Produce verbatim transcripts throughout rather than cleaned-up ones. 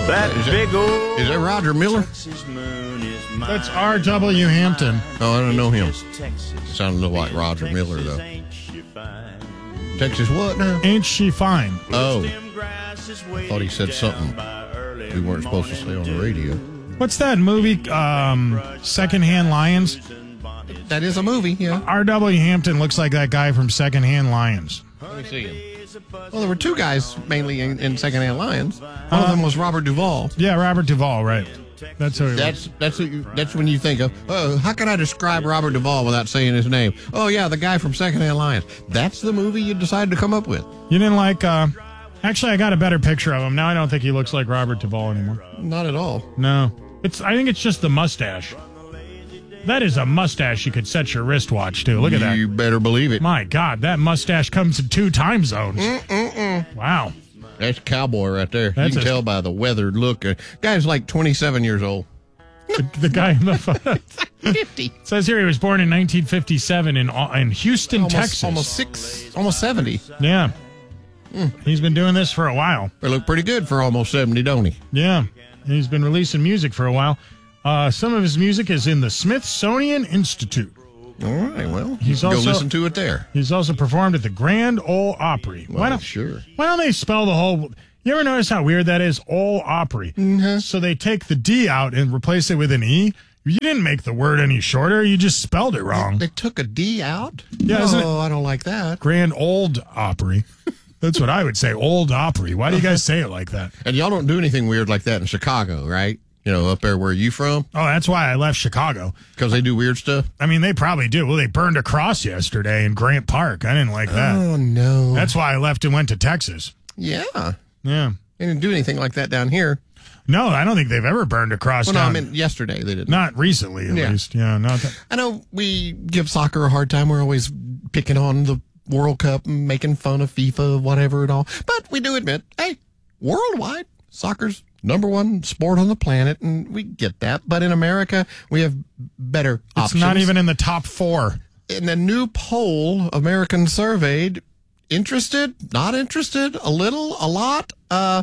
That Is that- big old Is that Roger Miller? Texas moon is mine. That's R W Hampton. Oh, I don't know him. Texas. Sounded a little like Roger Texas, Miller, though. ain't she fine? Texas what now? Ain't she fine? Oh, Them grasses thought he said down something by early we weren't supposed to say on the radio. What's that movie, um, Secondhand Lions? That is a movie, yeah. R W Hampton looks like that guy from Secondhand Lions. Let me see him. Well, there were two guys mainly in, in Secondhand Lions. One of them was Robert Duvall. Yeah, Robert Duvall, right. That's who he was. That's that's what you, that's when you think of, oh, how can I describe Robert Duvall without saying his name? Oh, yeah, the guy from Secondhand Lions. That's the movie you decided to come up with. You didn't like, uh, actually, I got a better picture of him. Now I don't think he looks like Robert Duvall anymore. Not at all. No. It's. I think it's just the mustache. That is a mustache you could set your wristwatch to. Look at that. You better believe it. My God, that mustache comes in two time zones. Mm-mm-mm. Wow. That's a cowboy right there. That's you can a- tell by the weathered look. Uh, guy's like twenty-seven years old. The, the guy in the photo. fifty. Says here he was born in nineteen fifty-seven in in Houston, Almost, Texas. almost six, almost seventy. Yeah. He's been doing this for a while. They look pretty good for almost seventy, don't he? Yeah. He's been releasing music for a while. Uh, some of his music is in the Smithsonian Institute. All right, well, He's you can also- go listen to it there. He's also performed at the Grand Ole Opry. Well, why don't sure. Why don't they spell the whole? You ever notice how weird that is? Ole Opry. Mm-hmm. So they take the D out and replace it with an E. You didn't make the word any shorter. You just spelled it wrong. They took a D out? Yeah, oh, isn't it- I don't like that. Grand Old Opry. That's what I would say. Old Opry. Why do you guys say it like that? And y'all don't do anything weird like that in Chicago, right? You know, up there where you from? Oh, that's why I left Chicago. Because they do weird stuff? I mean, they probably do. Well, they burned a cross yesterday in Grant Park. I didn't like that. Oh, no. That's why I left and went to Texas. Yeah. Yeah. They didn't do anything like that down here. No, I don't think they've ever burned a cross Well, no, I down. mean, yesterday they didn't. Not recently, at Yeah. least. Yeah, not that. I know we give soccer a hard time. We're always picking on the World Cup and making fun of FIFA, whatever and all. But we do admit, hey, worldwide, soccer's number one sport on the planet, and we get that. But in America, we have better It's options. not even in the top four. In a new poll, American surveyed, interested, not interested, a little, a lot, uh,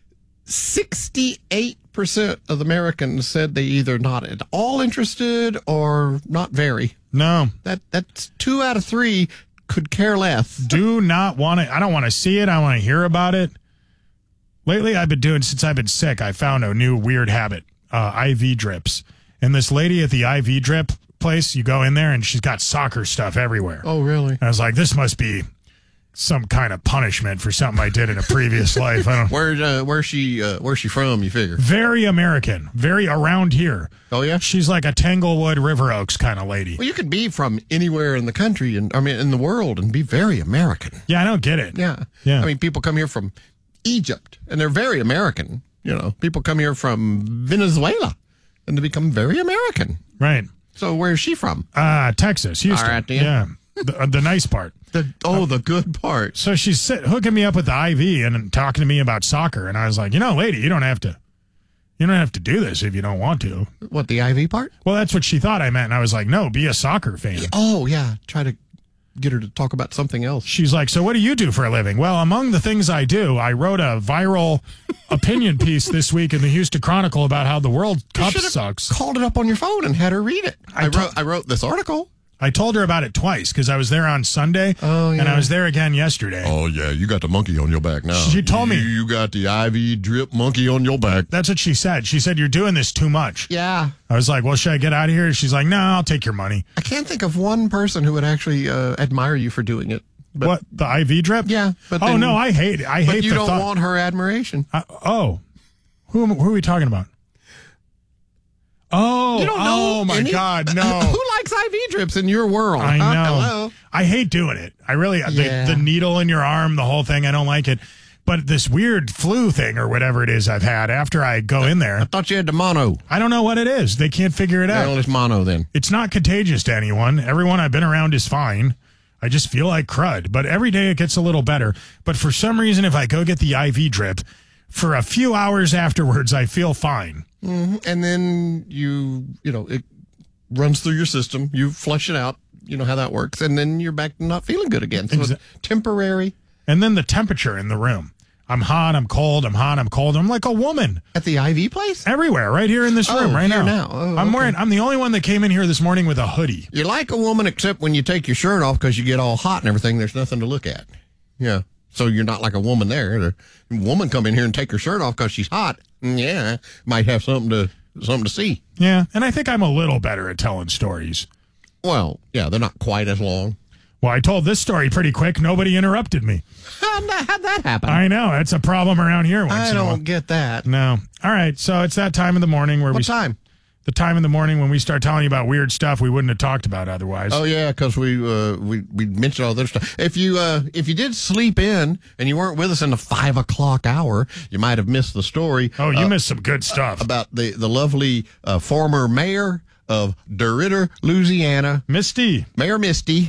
sixty-eight percent of Americans said they either not at all interested or not very. No. That That's two out of three could care less. Do not want to. I don't want to see it. I want to hear about it. Lately, I've been doing, since I've been sick, I found a new weird habit, uh, I V drips. And this lady at the I V drip place, you go in there and she's got soccer stuff everywhere. Oh, really? And I was like, this must be some kind of punishment for something I did in a previous life. I don't. Where's uh, where's she uh, where's she from, you figure? Very American, very around here. Oh, yeah? She's like a Tanglewood, River Oaks kind of lady. Well, you could be from anywhere in the country, and I mean, in the world, and be very American. Yeah, I don't get it. Yeah. Yeah. I mean, people come here from Egypt, and they're very American. You know, people come here from Venezuela, and they become very American. Right. So where's she from? Uh, Texas, Houston. All right, then. Yeah. The, uh, the nice part. The Oh, the good part. So she's sit, hooking me up with the I V and talking to me about soccer. And I was like, you know, lady, you don't have to, you don't have to do this if you don't want to. What, the I V part? Well, that's what she thought I meant. And I was like, no, be a soccer fan. Oh, yeah. Try to get her to talk about something else. She's like, so what do you do for a living? Well, among the things I do, I wrote a viral opinion piece this week in the Houston Chronicle about how the World Cup You should've sucks. Called it up on your phone and had her read it. I, I to- wrote I wrote this article. I told her about it twice because I was there on Sunday Oh, yeah. and I was there again yesterday. Oh, yeah. You got the monkey on your back now. She told me. You got the I V drip monkey on your back. That's what she said. She said, you're doing this too much. Yeah. I was like, well, should I get out of here? She's like, no, I'll take your money. I can't think of one person who would actually uh, admire you for doing it. But, What, the I V drip? Yeah. But Oh, then- no, I hate it. I But hate you the don't thought. want her admiration. I, oh, who, am- who are we talking about? Oh, You don't know oh my any- God, Who no. likes I V drips in your world? I huh? know. Hello. I hate doing it. I really, Yeah. the, the needle in your arm, the whole thing, I don't like it. But this weird flu thing or whatever it is I've had after I go in there, Thought you had the mono. I don't know what it is. They can't figure it out. Well, it's mono then. It's not contagious to anyone. Everyone I've been around is fine. I just feel like crud. But every day it gets a little better. But for some reason, if I go get the I V drip, for a few hours afterwards, I feel fine. Mm-hmm. And then you, you know, it runs through your system. You flush it out. You know how that works. And then you're back to not feeling good again. So Exa- it's temporary. And then the temperature in the room. I'm hot, I'm cold, I'm hot, I'm cold. I'm like a woman. At the I V place? Everywhere, right here in this Oh, room, right here now. now. Oh, I'm okay. wearing. I'm the only one that came in here this morning with a hoodie. You're like a woman, except when you take your shirt off because you get all hot and everything, there's nothing to look at. Yeah. So you're not like a woman there. The woman come in here and take her shirt off because she's hot. Yeah. Might have something to something to see. Yeah, and I think I'm a little better at telling stories. Well, yeah, they're not quite as long. Well, I told this story pretty quick. Nobody interrupted me. How'd that, how'd that happen? I know. That's a problem around here. Once I in a while. don't get that. No. All right. So it's that time of the morning where What we. time? The time in the morning when we start telling you about weird stuff we wouldn't have talked about otherwise. Oh yeah, because we uh, we we mentioned all this stuff. If you uh, if you did sleep in and you weren't with us in the five o'clock hour, you might have missed the story. Oh, you uh, missed some good stuff. about the the lovely uh, former mayor of DeRidder, Louisiana, Misty. Mayor Misty.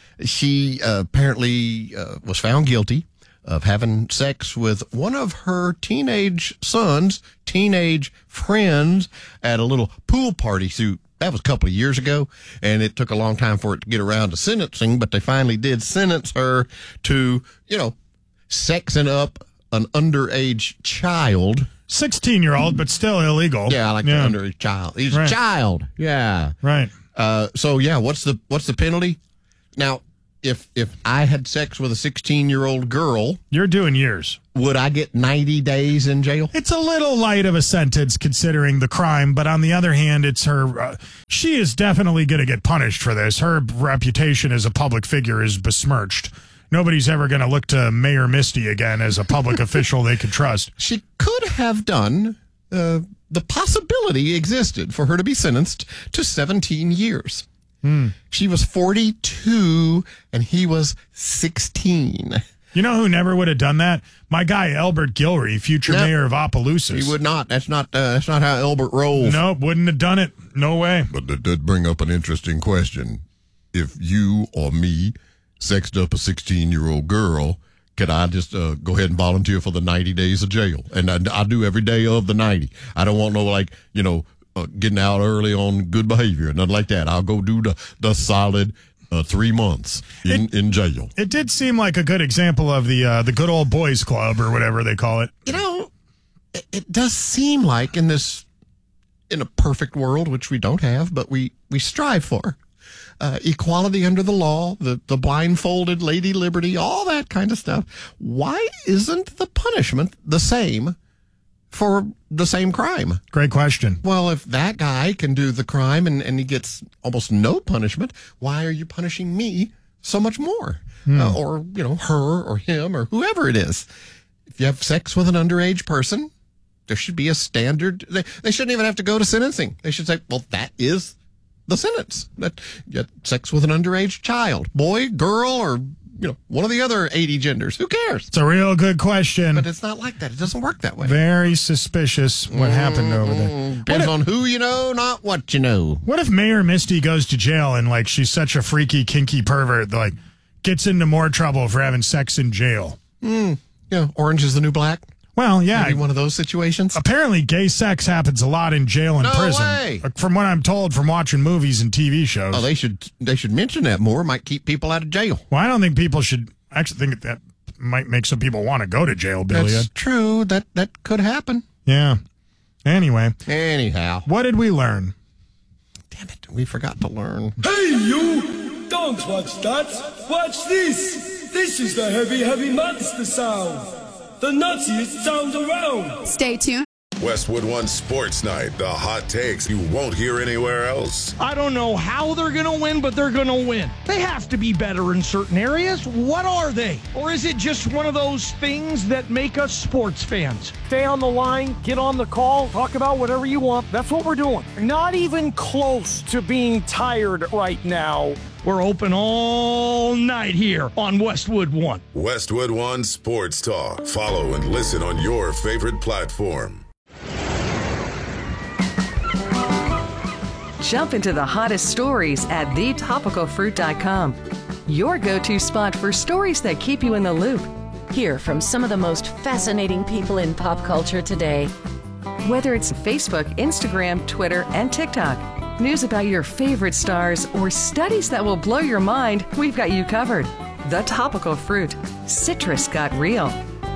She uh, apparently uh, was found guilty of having sex with one of her teenage sons, teenage friends at a little pool party suit. That was a couple of years ago, and it took a long time for it to get around to sentencing, but they finally did sentence her to, you know, sexing up an underage child. sixteen-year-old, but still illegal. Yeah, I like yeah. the underage child. He's Right. a child. Yeah. Right. Uh, so yeah, what's the what's the penalty? Now, if if I had sex with a sixteen-year-old girl, You're doing years. would I get ninety days in jail? It's a little light of a sentence considering the crime, but on the other hand, it's her. Uh, she is definitely going to get punished for this. Her reputation as a public figure is besmirched. Nobody's ever going to look to Mayor Misty again as a public official they could trust. She could have done. Uh, the possibility existed for her to be sentenced to seventeen years. Hmm. She was forty-two and he was sixteen. You know who never would have done that? My guy Albert Gilry, future No. mayor of Opelousas. He would not. That's not. Uh, that's not how Albert rolls. Nope, wouldn't have done it. No way. But that did bring up an interesting question. If you or me sexed up a sixteen-year-old girl, could I just uh, go ahead and volunteer for the ninety days of jail? And I, I do every day of the ninety. I don't want no, like, you know, uh, getting out early on good behavior, nothing like that. I'll go do the, the solid uh, three months in, in jail. It did seem like a good example of the uh, the good old boys club or whatever they call it. You know, it, it does seem like in this, in a perfect world, which we don't have, but we, we strive for, uh, equality under the law, the, the blindfolded Lady Liberty, all that kind of stuff. Why isn't the punishment the same for the same crime? Great question. Well, if that guy can do the crime and, and he gets almost no punishment, why are you punishing me so much more? Uh, or, you know, her or him or whoever it is. If you have sex with an underage person, there should be a standard. They, they shouldn't even have to go to sentencing. They should say, well, that is the sentence. That you had sex with an underage child, boy, girl, or, you know, one of the other eighty genders. Who cares? It's a real good question. But it's not like that. It doesn't work that way. Very suspicious what happened over there. Depends on who you know, not what you know. What if Mayor Misty goes to jail and, like, she's such a freaky, kinky pervert, that, like, gets into more trouble for having sex in jail? Mm, yeah, Orange is the New Black. Well, yeah. Maybe one of those situations. Apparently, gay sex happens a lot in jail and No prison. way. Like, from what I'm told from watching movies and T V shows. Oh, they should they should mention that more. Might keep people out of jail. Well, I don't think people should. I actually think that might make some people want to go to jail, Billy. That's true. That that could happen. Yeah. Anyway, Anyhow, what did we learn? damn it, we forgot to learn. Hey, you! Don't watch that. Watch this. This is the heavy, heavy monster sound. The nuttiest sound around. Stay tuned. Westwood One Sports Night, the hot takes you won't hear anywhere else. I don't know how they're going to win, but they're going to win. They have to be better in certain areas. What are they? Or is it just one of those things that make us sports fans? Stay on the line, get on the call, talk about whatever you want. That's what we're doing. Not even close to being tired right now. We're open all night here on Westwood One. Westwood One Sports Talk. Follow and listen on your favorite platform. Jump into the hottest stories at the topical fruit dot com. Your go-to spot for stories that keep you in the loop. Hear from some of the most fascinating people in pop culture today. Whether it's Facebook, Instagram, Twitter, and TikTok, news about your favorite stars, or studies that will blow your mind, we've got you covered. The Topical Fruit. Citrus got real.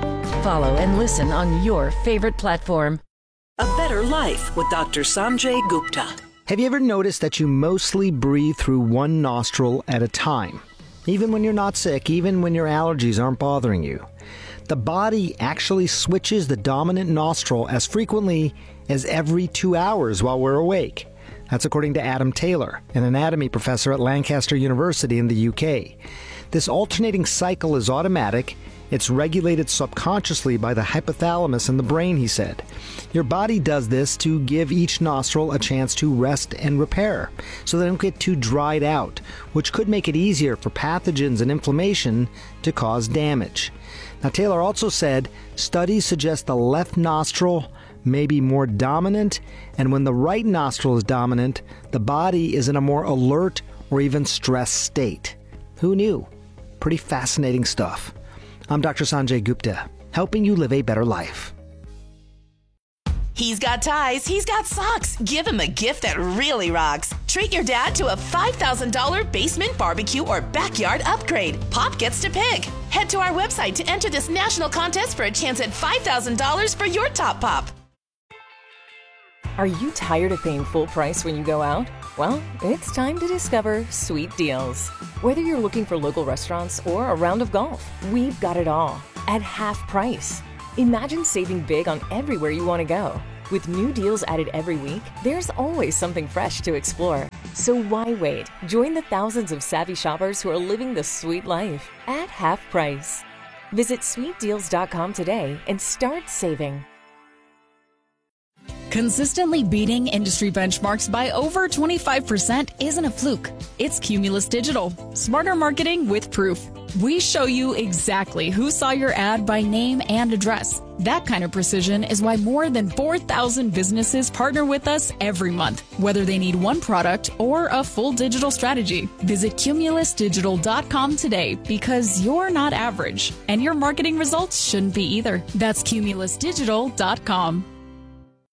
Follow and listen on your favorite platform. A Better Life with Doctor Sanjay Gupta. Have you ever noticed that you mostly breathe through one nostril at a time? Even when you're not sick, even when your allergies aren't bothering you. The body actually switches the dominant nostril as frequently as every two hours while we're awake. That's according to Adam Taylor, an anatomy professor at Lancaster University in the U K. This alternating cycle is automatic. It's regulated subconsciously by the hypothalamus in the brain, he said. Your body does this to give each nostril a chance to rest and repair, so they don't get too dried out, which could make it easier for pathogens and inflammation to cause damage. Now, Taylor also said studies suggest the left nostril may be more dominant, and when the right nostril is dominant, the body is in a more alert or even stressed state. Who knew? Pretty fascinating stuff. I'm Doctor Sanjay Gupta, helping you live a better life. He's got ties, he's got socks. Give him a gift that really rocks. Treat your dad to a five thousand dollars basement barbecue or backyard upgrade. Pop gets to pick. Head to our website to enter this national contest for a chance at five thousand dollars for your top pop. Are you tired of paying full price when you go out? Well, it's time to discover Sweet Deals. Whether you're looking for local restaurants or a round of golf, we've got it all at half price. Imagine saving big on everywhere you want to go. With new deals added every week, there's always something fresh to explore. So why wait? Join the thousands of savvy shoppers who are living the sweet life at half price. Visit sweet deals dot com today and start saving. Consistently beating industry benchmarks by over twenty-five percent isn't a fluke. It's Cumulus Digital. Smarter marketing with proof. We show you exactly who saw your ad by name and address. That kind of precision is why more than four thousand businesses partner with us every month, whether they need one product or a full digital strategy. Visit cumulus digital dot com today because you're not average, and your marketing results shouldn't be either. That's cumulus digital dot com.